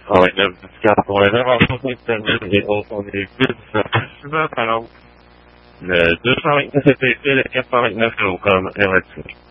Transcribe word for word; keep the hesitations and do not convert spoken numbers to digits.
travaille neuf car pour les inventions internet et autres, on est plus facilement à l'autre. Le deux cent vingt-neuf est le quatre cent vingt-neuf est au comme électrique.